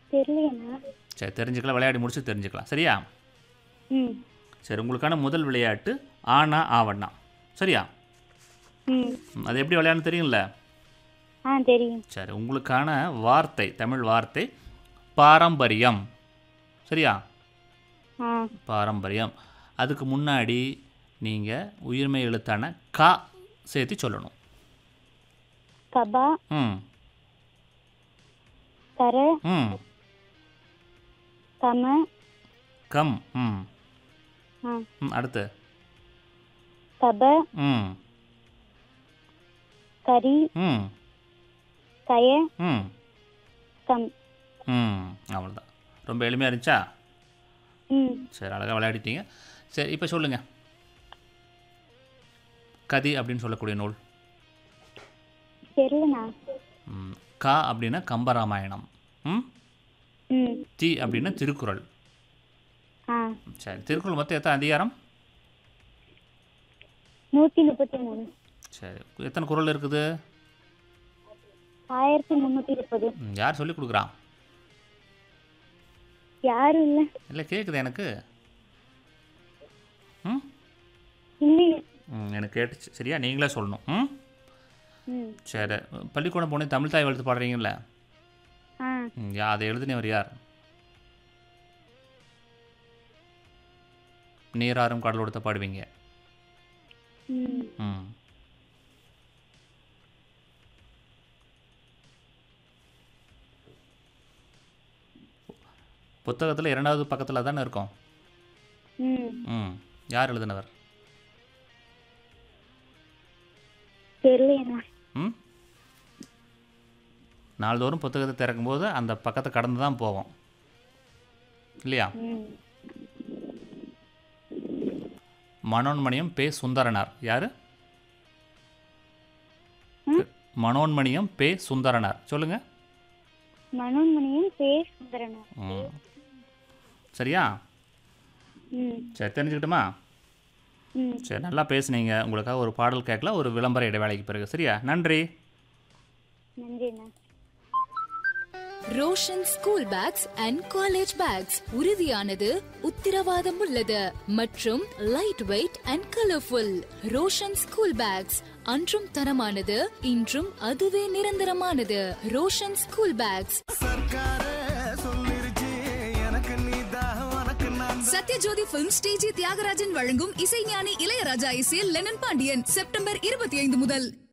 தெரியலண்ணா. சரி, தெரிஞ்சுக்கலாம், விளையாடி முடிச்சு தெரிஞ்சுக்கலாம். சரியா? ம். சரி, உங்களுக்கான முதல் விளையாட்டு ஆனா ஆவண்ணா. சரியா? ம். அது எப்படி விளையாடணும் தெரியும்ல? தெரியும். சரி, உங்களுக்கான வார்த்தை, தமிழ் வார்த்தை பாரம்பரியம். சரியா? பாரம்பரியம். அதுக்கு முன்னாடி நீங்கள் உயிர்மை எழுத்தான கா சேர்த்து சொல்லணும். கபா. கர. கம. கம். அடுத்து கப. கரி. கய. கம். அவ்வளோதான். ரொம்ப எளிமையாக இருந்துச்சா? ம். சரி, அழகாக விளையாடிட்டீங்க. சரி, இப்போ சொல்லுங்கள். கதி அப்படின்னு சொல்லக்கூடிய நூல் தெரியலண்ணா. கா அப்படின்னா கம்பராமாயணம். தி அப்படின்னா திருக்குறள். சரி, திருக்குறள் மொத்தம் எத்தனை அதிகாரம்? 133. சரி, எத்தனை குறள் இருக்குது? 1330. யார் சொல்லி கொடுக்குறா? யாரும் இல்லை. இல்லை, கேட்குது எனக்கு. இல்லையே. எனக்கு கேட்டுச்சு. சரியா? நீங்களே சொல்லணும். சரி, பள்ளிக்கூடம் போனே தமிழ் தாய் எழுத்து பாடுறீங்கல்ல? அதை எழுதினவர் யார்? நீராறும் கடலோடத்தை பாடுவீங்க. புத்தகத்தில் 2வது பக்கத்தில் தானே இருக்கும். யார் எழுதினவர்? தெரியலண்ணா. நாள்தோறும் புத்தகத்தை திறக்கும்போது அந்த பக்கத்தை கடந்து தான் போவோம் இல்லையா? மனோன்மணியம் பே சுந்தரனார் யாரு? மனோன்மணியம் பே சுந்தரனார். சொல்லுங்க. மனோன்மணியம் பே சுந்தரனார். சரியா? சரி, தெரிஞ்சுக்கிட்டுமா? சரி, நல்லா பேசுனீங்க. உங்களுக்காக ஒரு பாடல் கேட்கலாம், ஒரு விளம்பர இடைவேளைக்கு பிறகு. சரியா? நன்றி. நன்றிண்ணா. Roshan school packs and college bags உறுதியானது, உத்திரவாதம் உள்ளது மற்றும் light weight and colourful. Roshan school packs அன்றும் தரமானது, இன்றும் அதுவே நிரந்தரமானது. Roshan school packs. Sathyajothi films டிஜி தியாகராஜன் வழங்கும் இசைஞானி இளையராஜா இசையில் லெனன் பாண்டியன் செப்டம்பர் 25 முதல்.